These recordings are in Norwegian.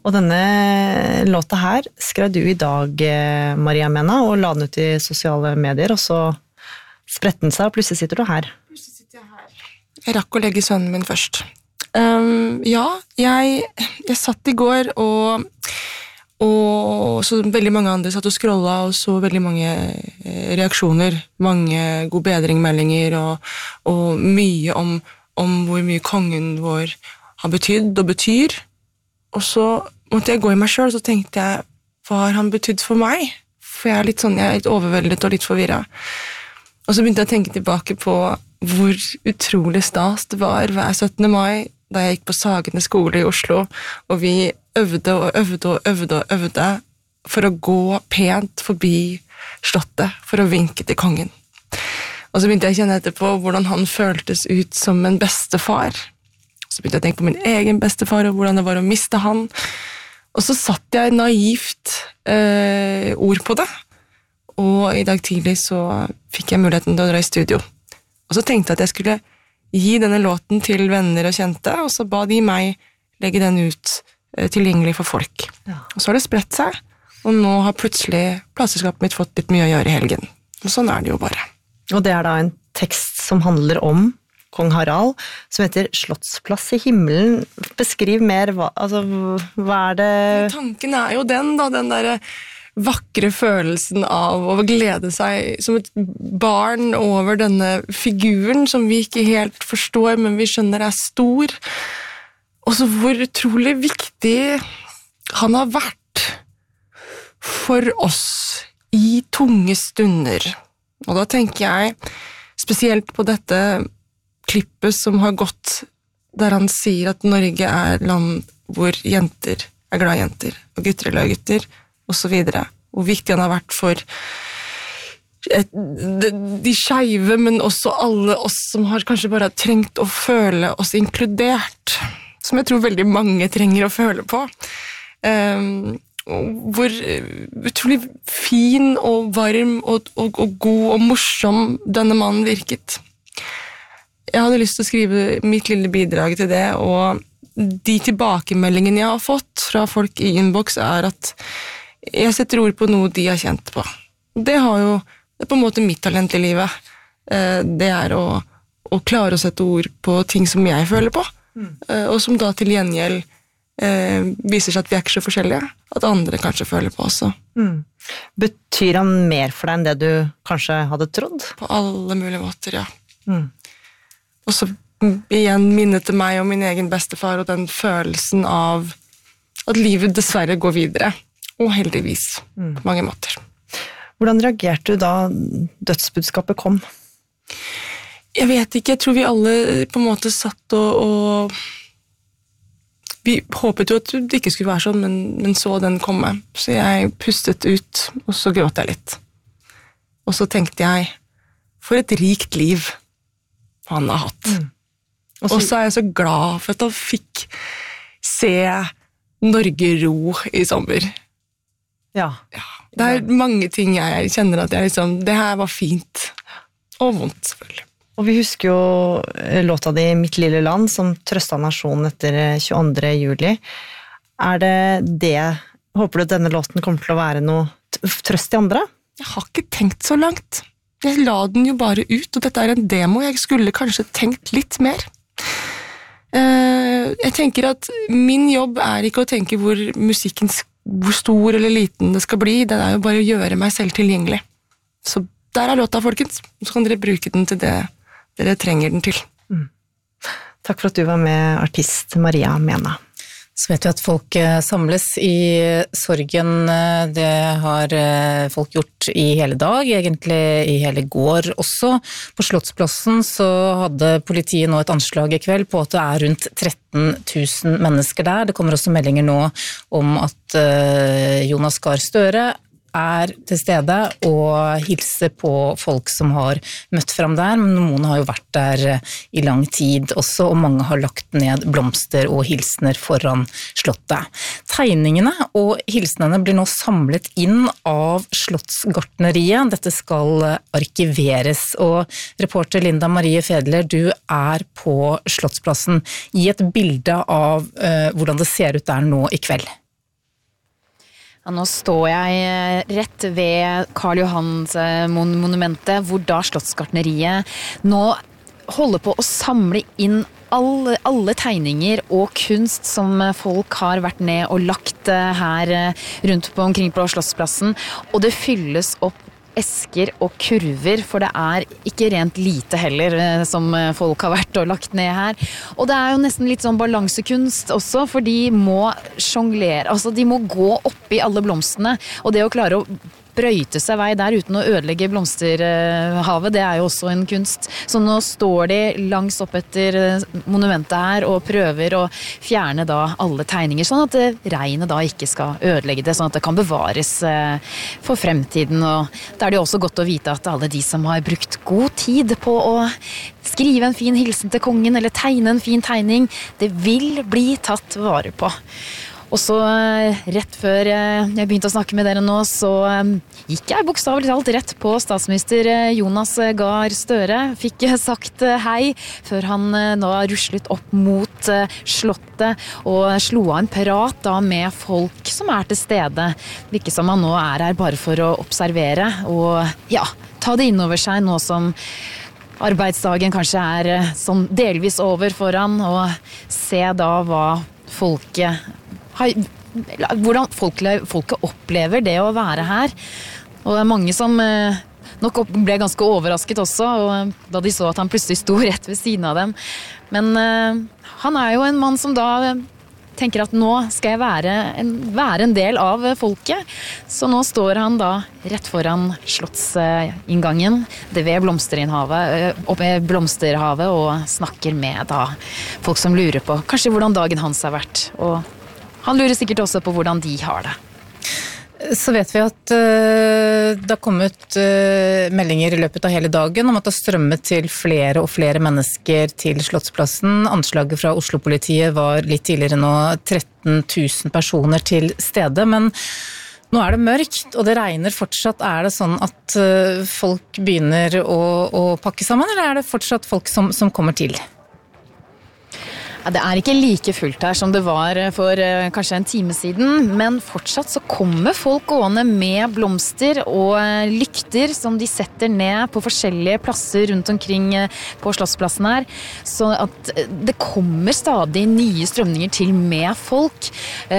Og denne låta her skrev du I dag, Maria Mena, og la den ut I sosiale medier, og så spredt den seg, og plutselig sitter du her. Plutselig sitter jeg her. Jeg rakk å legge sønnen min først. Ja, jeg satt I går, og så veldig mange andre satt og scrollet, og så veldig mange reaksjoner, mange god bedringmeldinger, og mye om hvor mye kongen vår har betydd og betyr. Og så måtte jeg gå I meg selv, så tenkte jeg, hva har han betydd for meg? For jeg er litt overveldet og litt forvirret. Og så begynte jeg å tenke tilbake på hvor utrolig stas det var hver 17. mai, da jeg gikk på Sagene skole I Oslo, og vi øvde for å gå pent forbi slottet, for å vinke til kongen. Og så begynte jeg å kjenne etterpå hvordan han føltes ut som en bestefar. Så begynte jeg å tenke på min egen bestefar, og hvordan det var å miste han. Og så satt jeg naivt ord på det, og I dag tidlig så fikk jeg muligheten til å dra I studio. Og så tenkte jeg at jeg skulle gi denne låten til venner og kjente, og så ba de meg legge den ut tilgjengelig for folk. Ja. Og så har det spredt seg, og nå har plutselig plateselskapet mitt fått litt mye å gjøre I helgen. Og sånn det jo bare. Og det da en tekst som handler om Kong Harald, som heter Slottsplass I himmelen. Beskriv mer, hva det? Tanken jo den der vakre følelsen av å glede seg som et barn over denne figuren som vi ikke helt forstår, men vi skjønner stor. Og så hvor utrolig viktig han har vært for oss I tunge stunder. Og da tenker jeg spesielt på dette klippet som har gått, der han sier at Norge land hvor jenter glad I jenter, og gutter glad I gutter, og så videre. Hvor viktig han har vært for de skeive, men også alle oss som har kanskje bare trengt å føle oss inkludert, som jeg tror veldig mange trenger å føle på. Hvor utrolig fin og varm og god og morsom denne mannen virket. Jeg hadde lyst til å skrive mitt lille bidrag til det, og de tilbakemeldingene jeg har fått fra folk I innboks at jeg setter ord på noe de har kjent på. Det på en måte mitt talent I livet. Det å klare å sette ord på ting som jeg føler på, og som da til gjengjeld viser seg at vi ikke så forskjellige, at andre kanskje føler på også. Betyr han mer for deg enn det du kanskje hadde trodd? På alle mulige måter, ja. Og så igjen minnet til meg og min egen bestefar, og den følelsen av at livet dessverre går videre. Og heldigvis, på mange måter. Hvordan reagerte du da dødsbudskapet kom? Jeg vet ikke, jeg tror vi alle på en måte satt og vi håpet jo at det ikke skulle være sånn, men så den komme. Så jeg pustet ut, og så gråt jeg litt. Og så tenkte jeg, for et rikt liv han har hatt. Og så jeg så glad for at han fikk se Norge ro I sommer. Ja. Det mange ting jeg kjenner at jeg det her var fint og vondt selvfølgelig. Og vi husker jo låta di Mitt lille land som trøstet nasjonen etter 22. juli. Det, håper du at denne låten kommer til å være noe trøst I andre? Jeg har ikke tenkt så langt. Jeg la den jo bare ut, og dette en demo. Jeg skulle kanskje tenkt litt mer. Jeg tenker at min jobb ikke å tenke hvor stor eller liten det skal bli, det jo bare å gjøre meg selv tilgjengelig. Så der låta, folkens. Så kan dere bruke den til det dere trenger den til. Takk for at du var med, artist Maria Mena. Så vet vi at folk samles I sorgen, det har folk gjort I hele dag, egentlig I hele går også. På Slottsplassen så hadde politiet nå et anslag I kveld på at det rundt 13 000 mennesker der. Det kommer også meldinger nå om at Jonas Gahr Støre til stede og hilser på folk som har møtt frem der, men noen har jo vært der I lang tid også, og mange har lagt ned blomster og hilsener foran slottet. Tegningene og hilsenene blir nå samlet inn av Slottsgartneriet. Dette skal arkiveres, og reporter Linda Marie Fedler, du på Slottsplassen. Gi et bilde av hvordan det ser ut der nå I kveld. Ja, nå står jeg rett ved Karl Johans monumentet, hvor da Slottsgartneriet nå holder på å samle inn alle tegninger og kunst som folk har vært ned og lagt her rundt omkring på Slottsplassen, og det fylles opp esker og kurver, for det ikke rent lite heller som folk har vært og lagt ned her. Og det jo nesten litt sånn balansekunst også, for de må jonglere, altså de må gå oppi alle blomstene, og det å klare å brøyte seg vei der uten å ødelegge blomsterhavet, det jo også en kunst. Så nå står de langs opp etter monumentet her og prøver å fjerne da alle tegninger, sånn at regnet da ikke skal ødelegge det, sånn at det kan bevares for fremtiden. Og da det også godt å vite at alle de som har brukt god tid på å skrive en fin hilsen til kongen eller tegne en fin tegning, det vil bli tatt vare på. Og så rett før jeg begynte å snakke med dere nå, så gikk jeg bokstavelig talt rett på statsminister Jonas Gahr Støre. Fikk sagt hei før han nå ruslet opp mot slottet og slo av en prat da med folk som til stede. Virker som han nå her bare for å observere og ja, ta det innover seg nå som arbeidsdagen kanskje sånn delvis over foran, og se da hva hvordan folket opplever det å være her. Og det mange som nok ble ganske overrasket også, og da de så at han plutselig sto rett ved siden av dem. Men han jo en mann som da tenker at nå skal jeg være en del av folket. Så nå står han da rett foran slottsingangen, det ved blomsterhavet, og snakker med da folk som lurer på kanskje hvordan dagen hans har vært, og han lurer sikkert også på hvordan de har det. Så vet vi at det har kommet meldinger i løpet av hele dagen om at det har strømmet til flere og flere mennesker til Slottsplassen. Anslaget fra Oslo-politiet var litt tidligere nå 13 000 personer til stede, men nå det mørkt, og det regner fortsatt. Det sånn at folk begynner å pakke sammen, eller det fortsatt folk som kommer til? Ja, det ikke like fullt her som det var for kanskje en time siden, men fortsatt så kommer folk gående med blomster og lykter som de setter ned på forskjellige plasser rundt omkring på Slottsplassen her, så at det kommer stadig nye strømninger til med folk,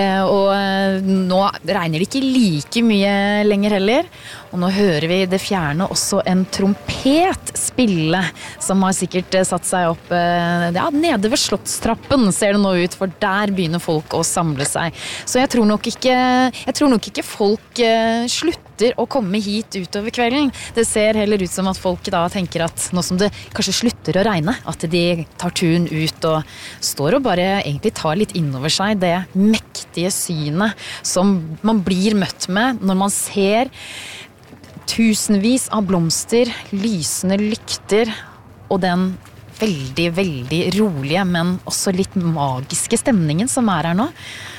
og nå regner det ikke like mye lenger heller, og nå hører vi det fjerne også en trompet spille, som har sikkert satt seg opp nede ved Slottstrappen, ser det nå ut, for der begynner folk å samle seg. Så jeg tror nok ikke folk slutter å komme hit utover kvelden. Det ser heller ut som at folk da tenker at nå som det kanskje slutter å regne, at de tar turen ut og står og bare egentlig tar litt innover seg det mektige synet som man blir møtt med når man ser tusenvis av blomster, lysende lykter og den veldig, veldig rolige, men også litt magiske stemningen som her nå.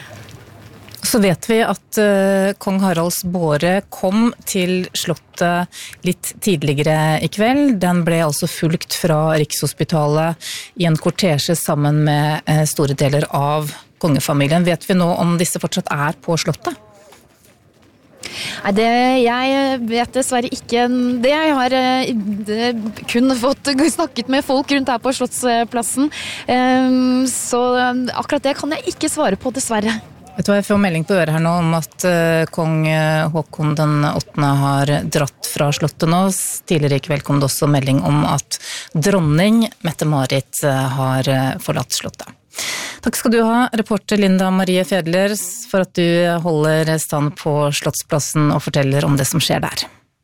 Så vet vi at kong Haralds båre kom til slottet litt tidligere i kveld. Den ble altså fulgt fra Rikshospitalet i en kortesje sammen med store deler av kongefamilien. Vet vi nå om disse fortsatt på slottet? Nei, jeg vet dessverre ikke det. Jeg har kun fått snakket med folk rundt her på Slottsplassen, så akkurat det kan jeg ikke svare på, dessverre. Vet du hva, jeg får melding på øret her nå om at kong Håkon den 8. har dratt fra slottet nå. Tidligere i kveld kom det også melding om at dronning Mette-Marit har forlatt slottet. Takk skal du ha, reporter Linda Marie Fedler, for at du holder stand på Slottsplassen og forteller om det som skjer der.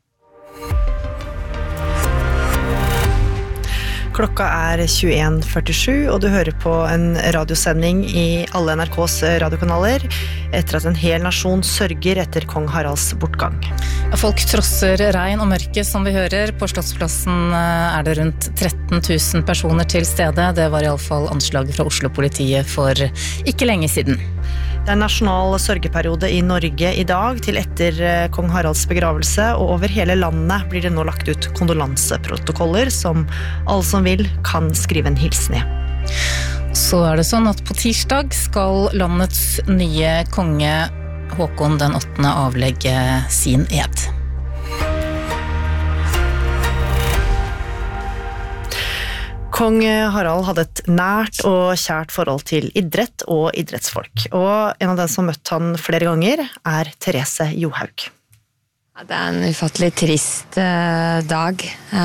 Klokka 21:47, og du hører på en radiosending i alle NRKs radiokanaler etter at en hel nasjon sørger etter kong Haralds bortgang. Folk trosser regn og mørke, som vi hører. På Slottsplassen det rundt 13 000 personer til stede. Det var i alle fall anslaget fra Oslo-politiet for ikke lenge siden. Det en nasjonal sørgeperiode i Norge i dag til etter kong Haralds begravelse, og over hele landet blir det nå lagt ut kondolanseprotokoller som alle som vil kan skrive en hilsen i. Så det sånn at på tirsdag skal landets nye konge Håkon den 8. avlegge sin ed. Kong Harald hadde et nært og kjært forhold til idrett og idrettsfolk, og en av dem som møtte han flere ganger Therese Johaug. Det en ufattelig trist dag.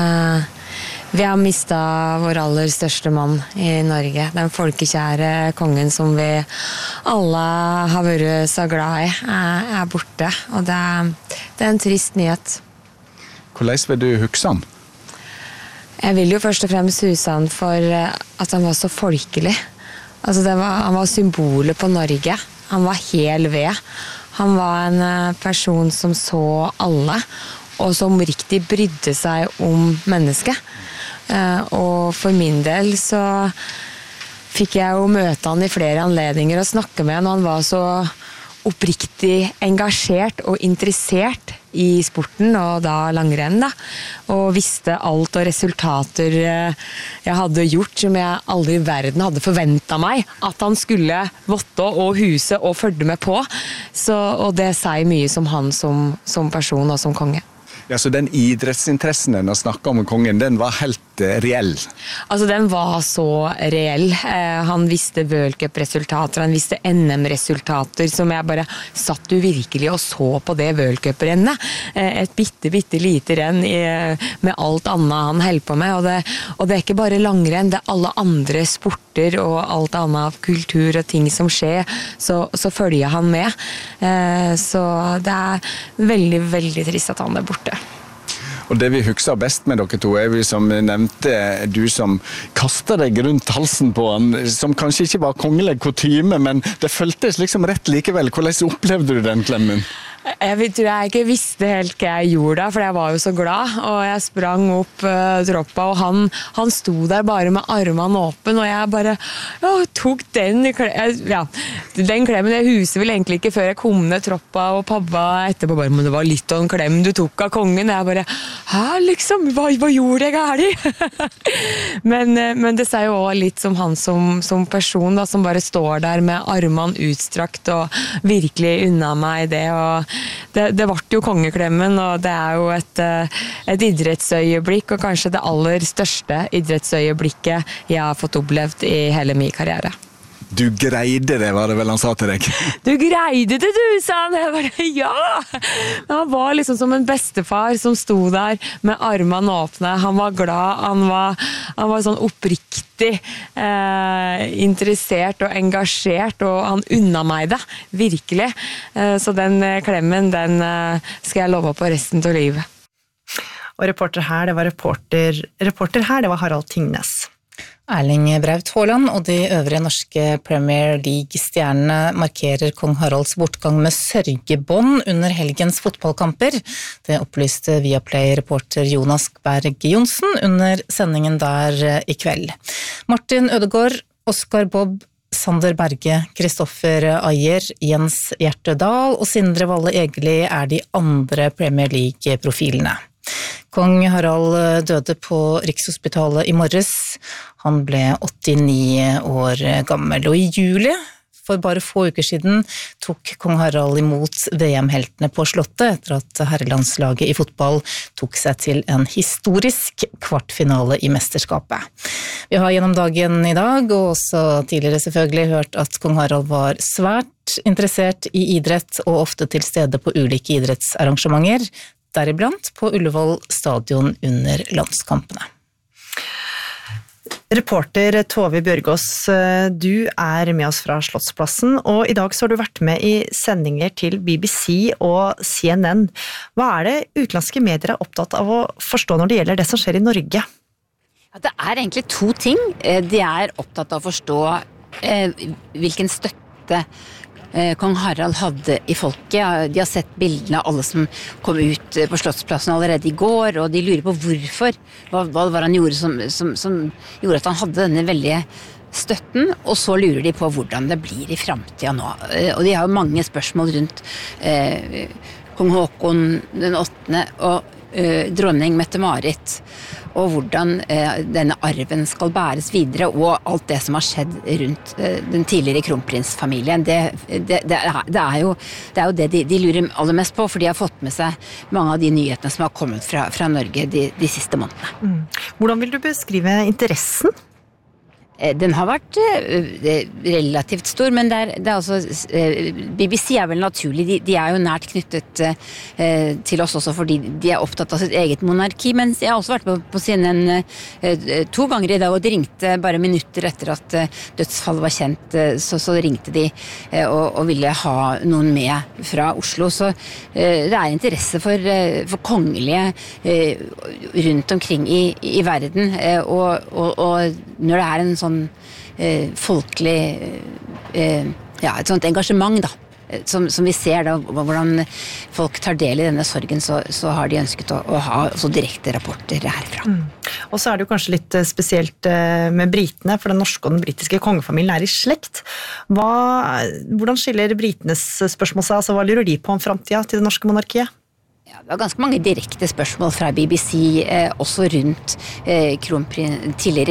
Vi har mistet vår aller største mann i Norge, den folkekjære kongen som vi alle har vært så glad i, borte, og det en trist nyhet. Hvordan vil du huske han? Jeg vil jo først og fremst huske han for at han var så folkelig. Altså han var symbolet på Norge. Han var hel ved. Han var en person som så alle, og som riktig brydde seg om mennesket. Og for min del så fikk jeg jo møte han i flere anledninger og snakke med han, og han var så oppriktig engasjert og interessert i sporten, og da langrenn da, og visste alt og resultater jeg hadde gjort som jeg aldri i verden hadde forventet meg at han skulle votte og huse og følge med på, og det sier mye som han som person og som konge. Ja, så den idrettsinteressen den å snakke om kongen, den var helt reell? Altså, den var så reell. Han visste World Cup-resultater, han visste NM-resultater, som jeg bare satt virkelig og så på det World Cup-rennet. Et bitte lite renn med alt annet han holdt på med, og det ikke bare langrenn, det alle andre sporter og alt annet kultur og ting som skjer, så følger han med. Så det veldig, veldig trist at han borte. Og det vi husker best med dere to vi som nevnte, du som kastet deg rundt halsen på han, som kanskje ikke var kongelig kutyme, men det føltes liksom rett likevel. Hvordan opplevde du den klemmen? Jeg tror jeg ikke visste helt hva jeg gjorde, for jeg var jo så glad, og jeg sprang opp troppa, og han sto der bare med armene åpen, og jeg bare tok den klemmen. Jeg huset vel egentlig ikke før jeg kom ned troppa, og pappa etterpå bare, men det var litt av en klem du tok av kongen. Jeg bare, liksom, hva gjorde jeg gærlig? men det sier jo også litt som han som person, da, som bare står der med armene utstrakt, og virkelig unna meg det, og det ble jo kongeklemmen, og det jo et idrettsøyeblikk, og kanskje det aller største idrettsøyeblikket jeg har fått opplevd i hele min karriere. Du greide det, var det vel han sa til deg? Du greide det, du, sa han. Jeg bare, ja! Han var liksom som en bestefar som sto der med armene åpne. Han var glad, han var sånn oppriktig interessert og engasjert, og han unna meg det, virkelig. Så den klemmen, den skal jeg love på resten av livet. Og reporter her, det var Harald Tingnes. Erling Braut Haaland og de øvrige norske Premier League-stjernene markerer kong Haralds bortgang med sørgebånd under helgens fotballkamper. Det opplyste Viaplay-reporter Jonas Berg Johnsen under sendingen der i kveld. Martin Ødegaard, Oskar Bob, Sander Berge, Kristoffer Ayer, Jens Hjertedal og Sindre Valle Egeli de andre Premier League-profilene. Kong Harald døde på Rikshospitalet i morges. Han ble 89 år gammel, og i juli, for bare få uker siden, tok kong Harald imot VM-heltene på Slottet etter at herrelandslaget i fotball tok seg til en historisk kvartfinale i mesterskapet. Vi har gjennom dagen i dag, og også tidligere selvfølgelig, hørt at kong Harald var svært interessert i idrett og ofte til stede på ulike idrettsarrangementer, deriblant på Ullevål stadion under landskampene. Reporter Tove Bjørgås, du med oss fra Slottsplassen, og i dag så har du vært med i sendinger til BBC og CNN. Hva det utenlandske medier opptatt av å forstå når det gjelder det som skjer i Norge? Ja, det egentlig to ting. De opptatt av å forstå hvilken støtte kong Harald hadde i folket. De har sett bildene av alle som kom ut på Slottsplassen allerede i går, og de lurer på hvorfor. Hva var han gjorde som gjorde at han hadde denne veldige støtten, og så lurer de på hvordan det blir i fremtiden nå. Og de har jo mange spørsmål rundt kong Håkon den 8. og dronning Mette-Marit, og hvordan denne arven skal bæres videre, og alt det som har skjedd rundt den tidligere kronprinsfamilien. Det er jo det de lurer aller mest på, for de har fått med seg mange av de nyhetene som har kommet fra Norge de siste månedene. Hvordan vil du beskrive interessen? Den har vært relativt stor, men det er altså BBC er vel naturlig, de er jo nært knyttet til oss også fordi de er opptatt av sitt eget monarki, mens jeg har også vært på CNN 2 ganger i dag, og de ringte bare minutter etter at dødsfallet var kjent, så ringte de og ville ha noen med fra Oslo, så det er interesse for kongelige rundt omkring i verden, og når det er en sånn folkelig et sånt engasjement da, som vi ser da, hvordan folk tar del i denne sorgen, så har de ønsket å ha også direkte rapporter herfra. Og så er det jo kanskje litt spesielt med britene, for den norske og den britiske kongefamilien er i slekt. Hvordan skiller britenes spørsmål seg, altså hva lurer de på om fremtiden til det norske monarkiet? Ja, det var ganske mange direkte spørsmål fra BBC, også rundt tidligere